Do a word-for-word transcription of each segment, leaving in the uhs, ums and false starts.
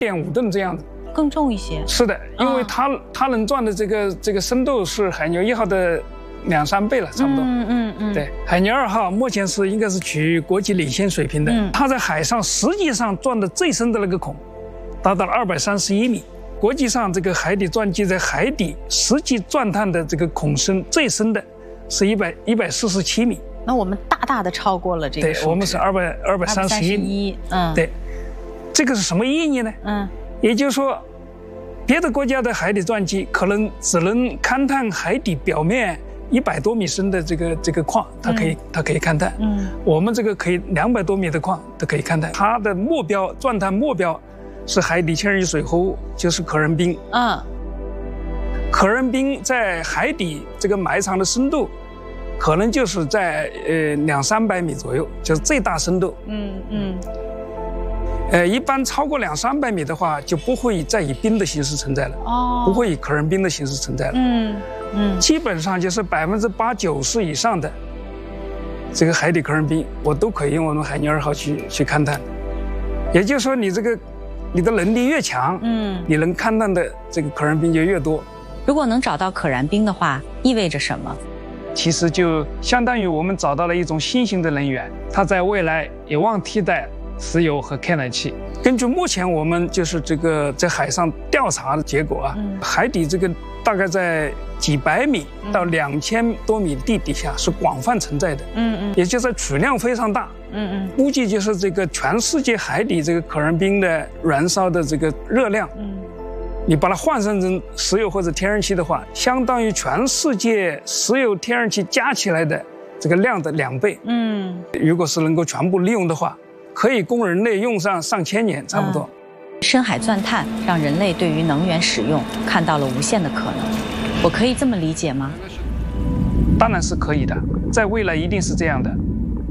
点五吨这样子， 更重一些。 是的，因为它、哦、它能钻的这个这个深度是海牛一号的两三倍了，差不多。 嗯嗯嗯。 对，海牛二号目前是应该是处于国际领先水平的。嗯、它在海上实际上钻的最深的那个孔，达到了二百三十一米。国际上这个海底钻机在海底实际钻探的这个孔深最深的是一百一百四十七米。 那我们大大的超过了这个数值。 对，我们是二百二百三十一。 嗯， 对，这个是什么意义呢？嗯，也就是说，别的国家的海底钻机可能只能勘探海底表面一百多米深的这个这个矿，它可以、嗯、它可以勘探。嗯，我们这个可以两百多米的矿都可以勘探。它的目标钻探目标是海底千日水湖，就是可人冰。嗯，可人冰在海底这个埋藏的深度。可能就是在呃两三百米左右，就是最大深度。嗯嗯。呃，一般超过两三百米的话，就不会再以冰的形式存在了。哦。不会以可人冰的形式存在了。嗯嗯。基本上就是百分之八九十以上的这个海底可人冰，我都可以用我们海牛二号去去勘探。也就是说，你这个你的能力越强，嗯，你能勘探的这个可人冰就越多。 如果能找到可燃冰的话，意味着什么？ 其实就相当于我们找到了一种新型的能源，它在未来有望替代石油和天然气。根据目前我们就是这个在海上调查的结果啊，嗯、海底这个大概在几百米到两千多米地底下是广泛存在的，嗯嗯，也就是储量非常大，嗯嗯，估计就是这个全世界海底这个可燃冰的燃烧的这个热量，嗯。你把它换算成石油或者天然气的话，相当于全世界石油、天然气加起来的这个量的两倍。嗯，如果是能够全部利用的话，可以供人类用上上千年，差不多。 嗯、深海钻探让人类对于能源使用看到了无限的可能，我可以这么理解吗？ 当然是可以的，在未来一定是这样的。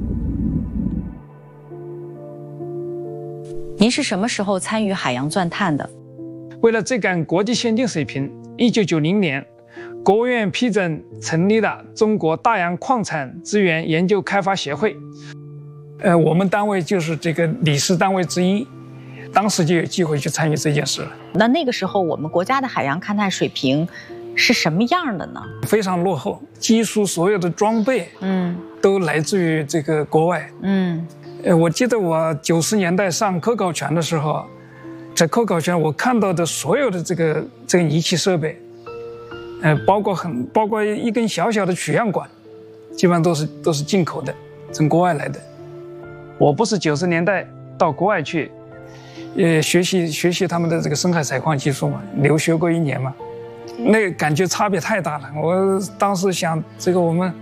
您是什么时候参与海洋钻探的？ 为了追赶国际先进水平，一九九零年，国务院批准成立了中国大洋矿产资源研究开发协会。呃，我们单位就是这个理事单位之一，当时就有机会去参与这件事了。 那那个时候，我们国家的海洋勘探水平是什么样的呢？ 非常落后，技术所有的装备，嗯，都来自于这个国外。嗯，呃，我记得我九十年代上科考船的时候。在科考船，我看到的所有的这个这个仪器设备，呃，包括很包括一根小小的取样管，基本上都是都是进口的，从国外来的。我不是九十年代到国外去，呃，学习学习他们的这个深海采矿技术嘛，留学过一年嘛，那个感觉差别太大了。我当时想，这个我们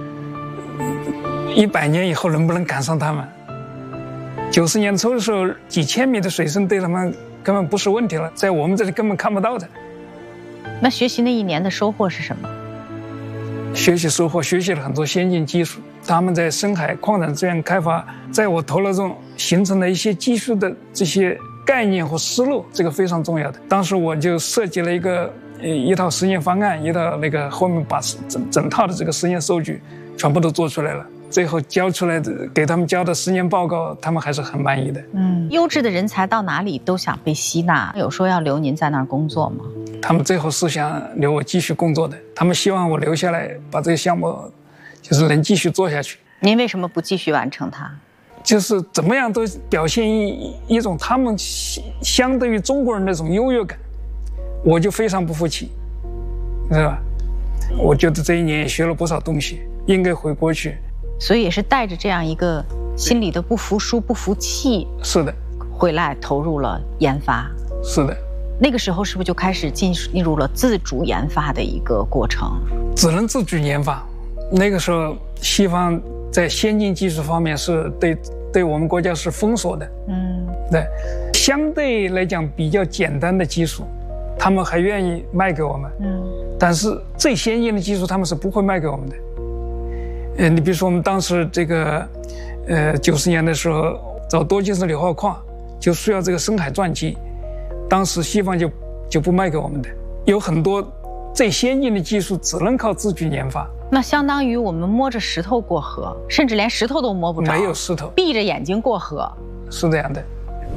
一百年以后能不能赶上他们？九十年初的时候，几千米的水深对他们根本不是问题了，在我们这里根本看不到的。 那学习那一年的收获是什么？ 学习收获，学习了很多先进技术。他们在深海矿产资源开发，在我头脑中形成了一些技术的这些概念和思路，这个非常重要的。当时我就设计了一个呃一套实验方案，一套那个后面把整整套的这个实验数据全部都做出来了。最后交出来的给他们交的实验报告，他们还是很满意的。嗯， 优质的人才到哪里都想被吸纳，有说要留您在那儿工作吗？ 他们最后是想留我继续工作的，他们希望我留下来把这个项目就是能继续做下去。 您为什么不继续完成它？ 就是怎么样都表现一一种他们相对于中国人的那种优越感，我就非常不服气，是吧？我觉得这一年也学了不少东西，应该回国去。 所以也是带着这样一个心里的不服输、不服气， 是的， 回来投入了研发。 是的， 那个时候是不是就开始进入了自主研发的一个过程？ 只能自主研发。那个时候，西方在先进技术方面是对对我们国家是封锁的。嗯，对，相对来讲比较简单的技术，他们还愿意卖给我们。嗯，但是最先进的技术，他们是不会卖给我们的。呃，你比如说我们当时这个，呃，九十年的时候找多晶质硫化矿，就需要这个深海钻机，当时西方就就不卖给我们的，有很多最先进的技术只能靠自己研发。 那相当于我们摸着石头过河，甚至连石头都摸不着， 没有石头， 闭着眼睛过河， 是这样的。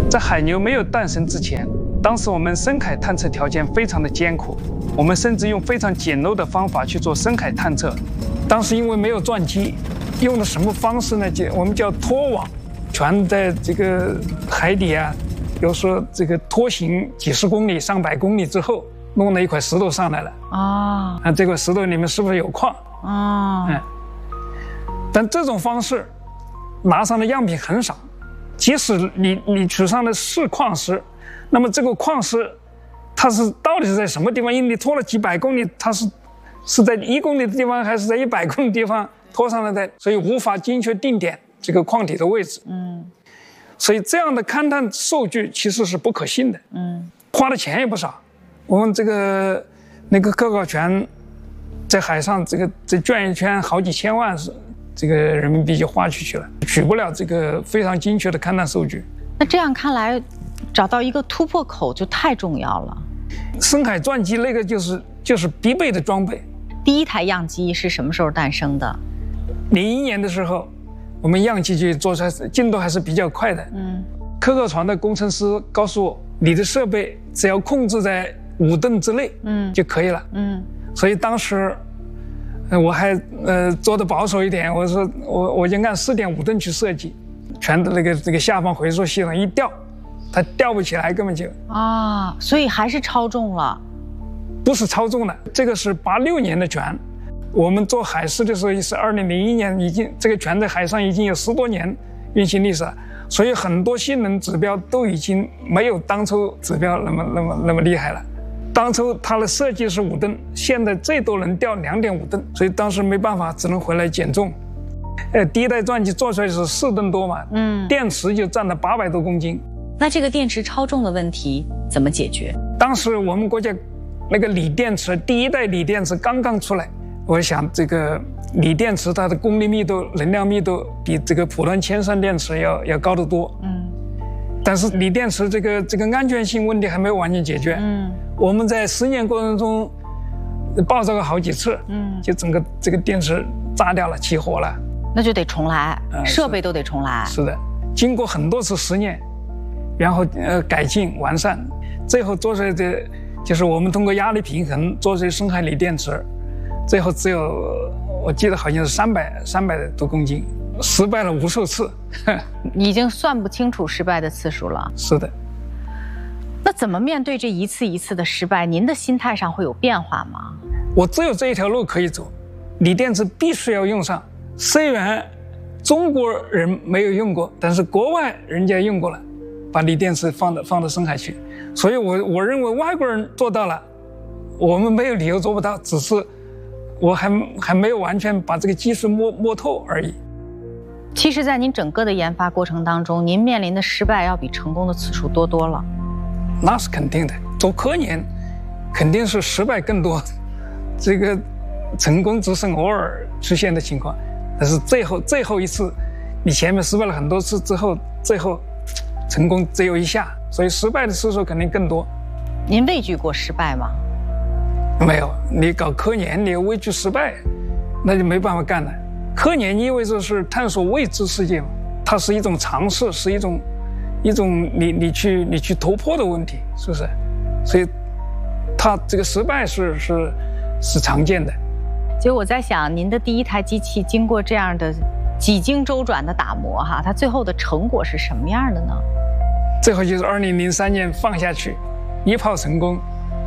在海牛没有诞生之前，当时我们深海探测条件非常的艰苦，我们甚至用非常简陋的方法去做深海探测。当时因为没有钻机，用的什么方式呢？就我们叫拖网，船在这个海底啊，有时候这个拖行几十公里、上百公里之后，弄了一块石头上来了。啊，啊，这块石头里面是不是有矿？啊，嗯。但这种方式拿上的样品很少，即使你你取上的是矿石，那么这个矿石它是到底是在什么地方？因为你拖了几百公里，它是是在一公里的地方，还是在一百公里的地方拖上来的？所以无法精确定点这个矿体的位置。嗯，所以这样的勘探数据其实是不可信的。嗯，花的钱也不少。我们这个那个科考船在海上这个这转一圈好几千万是。这个人民币就花出去了，取不了这个非常精确的勘探数据。 那这样看来，找到一个突破口就太重要了。 深海钻机那个就是就是必备的装备。 第一台样机是什么时候诞生的？ 零一年的时候，我们样机就做出来，进度还是比较快的。嗯，科考船的工程师告诉我，你的设备只要控制在五吨之内，嗯，就可以了。嗯，所以当时。我还呃做的保守一点，我说我我就按四点五吨去设计，船的那个这个下方回收系统一吊，它吊不起来，根本就啊，所以还是超重了。 不是超重了，这个是八六年的船，我们做海试的时候是二零零一年，已经这个船在海上已经有十多年运行历史了，所以很多性能指标都已经没有当初指标那么那么那么厉害了。当初它的设计是五吨，现在最多能吊两点五吨，所以当时没办法，只能回来减重。呃，第一代钻机做出来是四吨多嘛，嗯，电池就占了八百多公斤。 那这个电池超重的问题怎么解决？ 当时我们国家那个锂电池，第一代锂电池刚刚出来，我想这个锂电池它的功率密度、能量密度比这个普通铅酸电池要要高得多，嗯。但是锂电池这个这个安全性问题还没有完全解决，嗯，我们在实验过程中爆炸过好几次，嗯，就整个这个电池炸掉了，起火了， 那就得重来，呃、设备都得重来。 是的，经过很多次实验，然后呃改进完善，最后做出来的就是我们通过压力平衡做出来深海锂电池，最后只有我记得好像是三百三百多公斤。失败了无数次， 已经算不清楚失败的次数了。 是的。 那怎么面对这一次一次的失败？您的心态上会有变化吗？ 我只有这一条路可以走，锂电池必须要用上。虽然中国人没有用过，但是国外人家用过了，把锂电池放到放到深海去。所以我我认为外国人做到了，我们没有理由做不到，只是我还还没有完全把这个技术摸摸透而已。 其实，在您整个的研发过程当中，您面临的失败要比成功的次数多多了。 那是肯定的，做科研肯定是失败更多，这个成功只是偶尔出现的情况。但是最后最后一次，你前面失败了很多次之后，最后成功只有一下，所以失败的次数肯定更多。 您畏惧过失败吗？ 没有，你搞科研，你畏惧失败，那就没办法干了。科研意味着是探索未知世界嘛，它是一种尝试，是一种一种你你去你去突破的问题，是不是？所以，它这个失败是是是常见的。 就我在想，您的第一台机器经过这样的几经周转的打磨，哈，它最后的成果是什么样的呢？ 最后就是二零零三年放下去，一炮成功，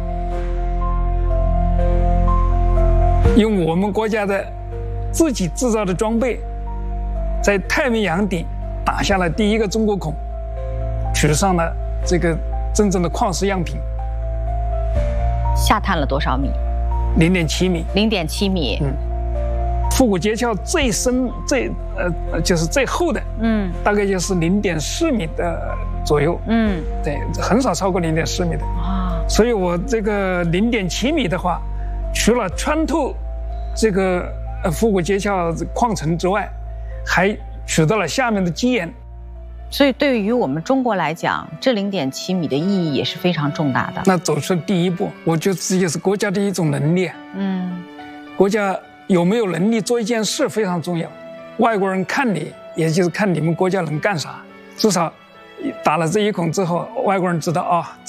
用我们国家的自己制造的装备，在太平洋底打下了第一个中国孔，取上了这个真正的矿石样品。 下探了多少米？ 零点七米。 零点七米。嗯。 腹股结壳最深、最呃就是最厚的，嗯，大概就是零点四米的左右。嗯，对，很少超过零点四米的。啊。所以我这个零点七米的话，除了穿透这个呃腹股结壳矿层之外，还取到了下面的基岩。 所以对于我们中国来讲，这零点七米的意义也是非常重大的。 那走出第一步，我觉得这也是国家的一种能力。嗯，国家有没有能力做一件事非常重要。外国人看你，也就是看你们国家能干啥。至少打了这一孔之后，外国人知道啊，